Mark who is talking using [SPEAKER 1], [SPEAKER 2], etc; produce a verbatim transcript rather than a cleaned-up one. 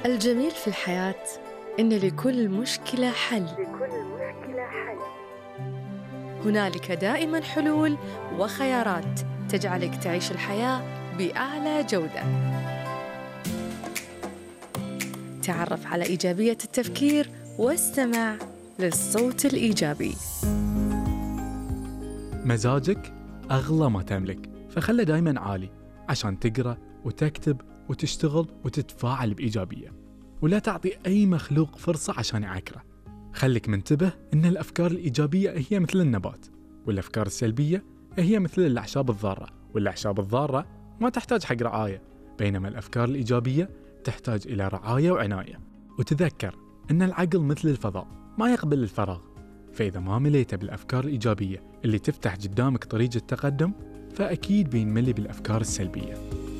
[SPEAKER 1] الجميل في الحياة إن لكل مشكلة حل.
[SPEAKER 2] لكل مشكلة حل.
[SPEAKER 1] هنالك دائماً حلول وخيارات تجعلك تعيش الحياة بأعلى جودة. تعرف على إيجابية التفكير واستمع للصوت الإيجابي.
[SPEAKER 3] مزاجك أغلى ما تملك، فخله دايماً عالي عشان تقرأ وتكتب وتشتغل وتتفاعل بإيجابية، ولا تعطي أي مخلوق فرصة عشان يعكره. خلك منتبه إن الأفكار الإيجابية هي مثل النبات، والأفكار السلبية هي مثل الأعشاب الضارة، والأعشاب الضارة ما تحتاج حق رعاية، بينما الأفكار الإيجابية تحتاج إلى رعاية وعناية. وتذكر إن العقل مثل الفضاء ما يقبل الفراغ، فإذا ما مليته بالأفكار الإيجابية اللي تفتح قدامك طريق التقدم، فأكيد بينملي بالأفكار السلبية.